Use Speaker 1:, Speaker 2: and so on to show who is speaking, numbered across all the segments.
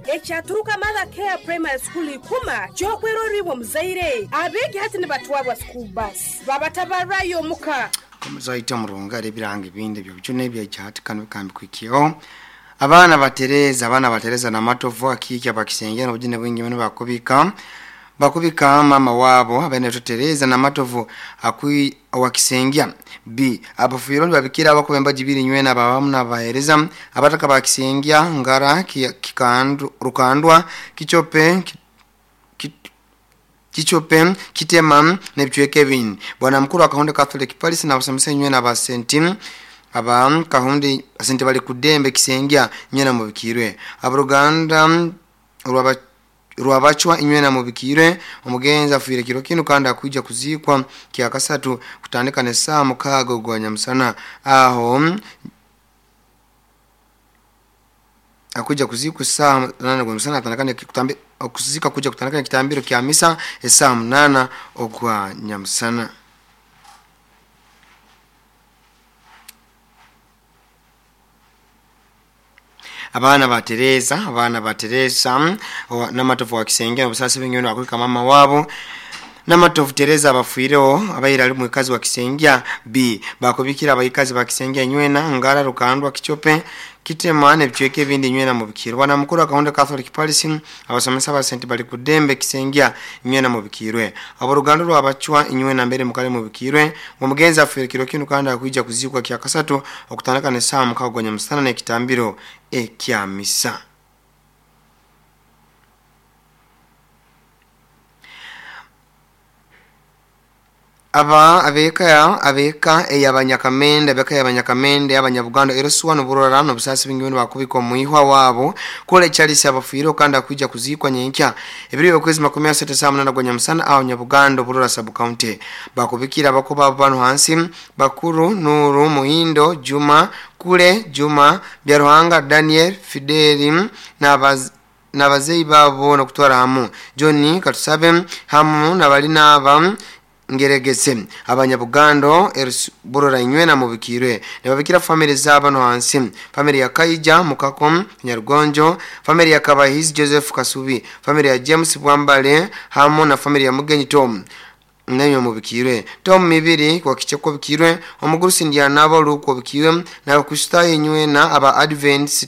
Speaker 1: Ekyaturuka Mother Care Primary School ikuma kyokweroribwa muzaire abegi hati ne batwabwa school bus babatabarrayo omuka
Speaker 2: omuzaite omurunga ebirange binde byo byone byachati kanu kambi kwikyo abana batereza na matovu akiki abakisengera obujine bwingi bano bakubika mama wabo abene totereza na matovu akui wakisengya b abafuyiro babikira abakubemba jibiri nywena abawamu nabahereza abataka bakisengya ngara rukandwa kichope kitema nebichweke bini bwana mkuru akahonde Catholic Parish na basomesa nywena aba sentim aba kahonde asente bali kudembe kisengya nywena mu bikirwe abruganda rwabachwa inywena mu bikirwe omugenza afire kiro kinu kandi akujja kuzikwa kya kasatu kutandika ne saa mukago gwa Nyamusana aho akujja kuzikwa saa 8 gwa Nyamusana atandikane kutambe okuzika kujja kutandikana kitambiro kya misa saa 8 ogwa Nyamusana. Abana batereza namatovu wakisengera obusasi bw'inyono akwika mama wabo namatovu tereza abafuirewo abayira ali mu kazi wakisengya b bakubikira abayikazi bakisengya nywena ngara rukandwa kichope kitema nebichweke bindi nywena mu bikiro bwana mukuru akahonda Catholic Parish abasomesa ba sente bali kudembe kisengya nywena mu bikirwe aborugando rwabachwa inywena mbere mukale mu bikirwe omugenza afire kiro kinu kandi akujja kuzikwa kya kasatu okutandika ne saa mukago gwa Nyamusana ne kitambiro kya misa. abeka yabanyakamende abanyabuganda eroswano burorano busasi bingibino bakubika muihwa wabo kole chalisi abafiro kandi akujja kuzikwa nyenkya ebiriwe kwezi 37 gwa Nyamusana aho nyabuganda burora sub county bakubikira bakoba abantu hansi bakuru Nuru Muhindo Juma kule Juma Byaruhanga Daniel Fideli na bazei babo no kutwara hamu Johnny Katusabe hamu na bali naba ngeregese abanyabugando burora inywena mu bikirwe nebabikira family z'abano hansi family ya Kaija Mukakom Nyarugonjo family ya Kabahizi Joseph Kasubi family ya James Bwambale hamu na family ya Mugenyi Tom nayo mu bikirwe Tom mibiri kwa kicheko bikirwe omugurusi ndiya nabo luko bikirwe na kushita inywena aba Adventist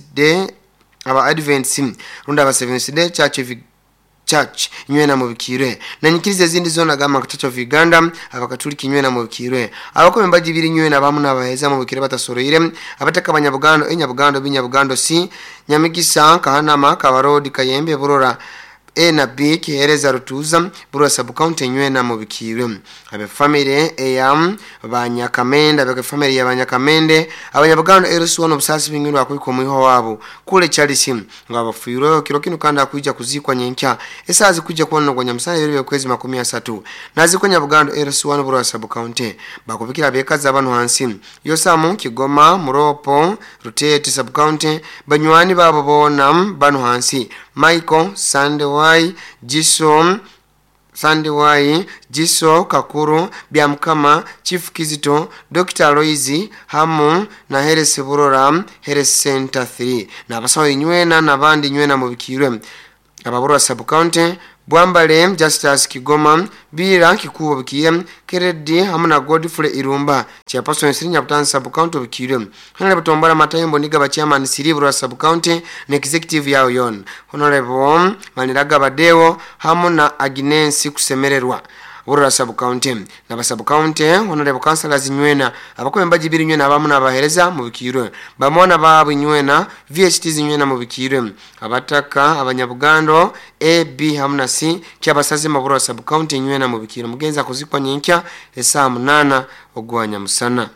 Speaker 2: runda aba Seventh Day Church nywena mu bikirwe na nyikirize zindi zona gama Church of Uganda abakatuliki nywena mu bikirwe abakomemba jibiri nywena bamu nabaheza mu bikirwe batasoroire abataka abanyabugando binyabugando si Nyamigisa Kahanama Kabarodi Kayembe burora na B kihereza rutuza burora sub county nywena mu bikirwe abe family eyam banyakamende abe family y'abanyakamende abanyabugando eroswano busasi bingiro akwiko muiho wabo kule Charles ngabafuyiro kiro kinu kandi akujja kuzikwa nyenkya esazi kujja kubona gwa Nyamusana yeriwe kwezi 13 naziko nyabugando eroswano burora sub county bakubikira bekaza abantu hansi yosamu Kigoma Muropo Rutete sub county banywani babo bonam banu hansi Michael Sandewai Jiso Kakuru Byamkama Chief Kizito Dr. Loizi Hamu na Herese Burora Herese Center 3 na basawo inywena nabandi nywena mu bikirwe ababurwa sub county Bwambale Justice Kigoma Bira Kikubo bikiye Keredi hamuna Godfrey Irumba chairperson Sirinya Butanza sub county bikirwe hana batombara matayimbo niga ba chairman Siribura sub county na executive yao yon honorable Maniraga Badewo hamuna Agnes kusemererwa burora sub county na ba sub county honorable councilors nywena abakomemba jibiri nywena abamu nabahereza mu bikirwe bamona babo nywena VHT nywena mu bikirwe abataka abanyabugando AB hamuna C kyabasaze maburora sub county nywena mu bikirwe mugenza kuzikwa nyenkya saa 8 ogwa Nyamusana.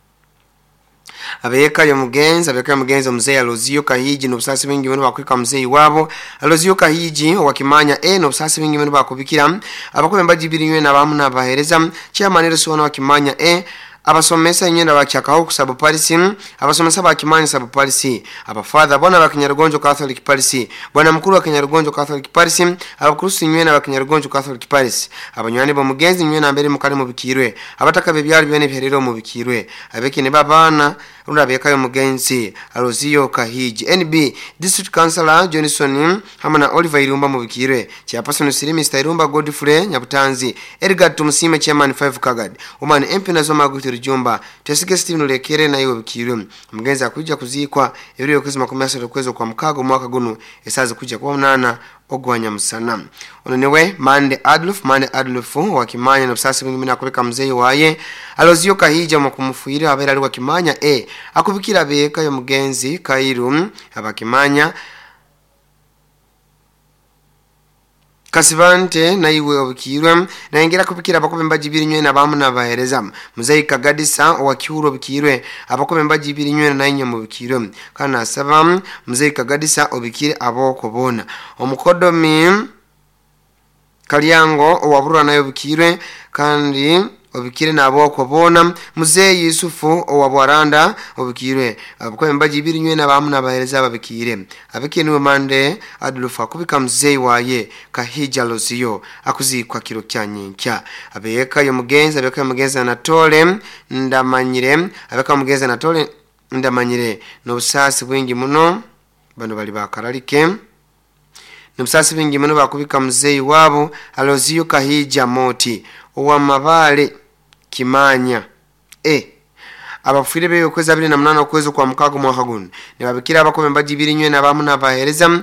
Speaker 2: Abeka mugenza mzee Alozio Kahiji no busasi bingi bino bakwika mzee wabo Alozio Kahiji wakimanya no busasi bingi bino bakubikira abakomemba jibiri nywena abamu nabahereza chairman eroswano wakimanya abasomesa inyenda bakyakaho kusaba Paris abasomesa bakimanya saba Paris abafather bona bakinyarugonjo Catholic Paris bwana mkuru wa kinyarugonjo Catholic Paris abakurusi nywena bakinyarugonjo Catholic Paris abanywani bo mugenzi nywena mbere mukali mu bikirwe abataka bebyali bene bherero mu bikirwe abekene babana runabekayo mugenzi Alozio Kahiji. NB District Councilor Johnson hamana Oliver Irumba mubikire chairperson Siri Mr. Irumba Godfrey Nyabutanzi Edgar Tumusime chairman 5 Kagadi umani MP nazo Maguti Rujumba Tesike Steven Lekere na yo bikire mugenzi akuja kuzikwa ebiri yokwezi 10 kwezo kwa mkago mwaka guno esaze kuja kwa 8 ogwanya musana ononewe Mande Adolf wakimanya no busasi bw'imina kubeka mzeyi waye Alozio Kahija mukumufuira abera ali wakimanya akubikira beka yo mugenzi Kairu abakimanya Kasibante na iwe obikirwe na ingera kubikira abakobe mbajibiri nywe na bamu nabahereza muzeyi Kagadisa owakiuro bikirwe abakobe mbajibiri nywe na inya mubikirwe kana saba muzeyi Kagadisa obikire aboko bona omukodomi Kalyango owabura nayo bikirwe kandi obikire naboko bona muzeyi Yusufu owabwaranda obikirwe abakobe mbajibiri nywe na bamu nabahereza babikire abikene Mande Adolf akubika muzeyi waye Kahija Alozio akuzikwa kiro kyanyinkya abeka yo mugenzi Anatole ndamanyire no busasi bwingi muno bano bali bakaralike Nubusasi bingi muno bakubika muzeyi wabo Alozio Kahija Moti owamabale Kimanya abafire be yokweza 28 okwezo kwa mkago mwaka guno nibabikira abakobe mbajibiri nywe na bamu nabahereza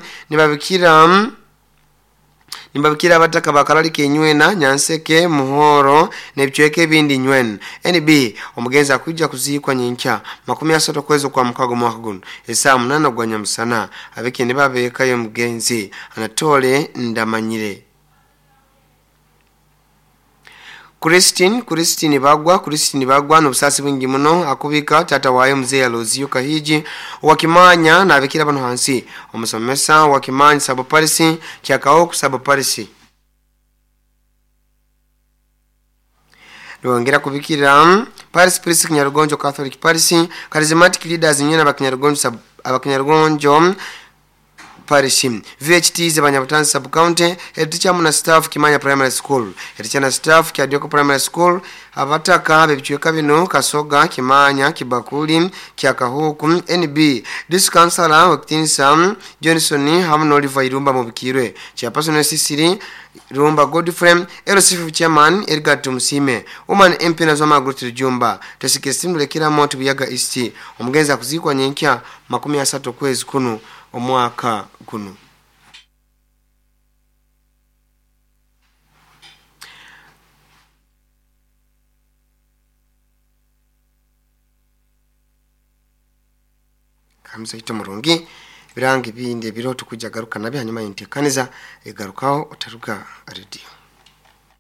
Speaker 2: nimbabikira abataka bakaralike nywena Nyanseke Muhoro nebichweke bindi nywen NB omugenzi akujja kuzikwa nyinkya 30 okwezo kwa mkago mwaka guno esa 8 ogwanya musana abekene babeka yo mugenzi Anatole ndamanyire Christine bagwa no busasi bwingi muno akubika tata waye muzeyi Alozio Kahiji wakimanya na abikira bano hansi omusomesa wakimanya sabo parisi kyakaho kusabo parisi Rwongera kubikira Paris Priest Kinyarugonjo Catholic Parisi charismatic leaders nyena abakinyarugonjo Parishim VHTs abanyabutanzi sub county teacher muna staff Kimanya Primary School teacher staff Kyadioko Primary School abataka bebichweka bino Kasoga Kimanya Kibakuli Kyakahuku NB this councilor Wakitinsa Johnson hamno Oliver Irumba mubikirwe chairperson Sisiri Rumba Godfrey LCF chairman Edgar Tumusime woman MP nazo Maguti Rujumba Tesike Steven Lekere Mount Buyaga East omugenzi akuzikwa nyenkya 30 kwezi kuno omwaka guno kamza ito murungi birangi bindi biro tukujya garuka nabi hanyuma intekaniza egarukaho utaruka radio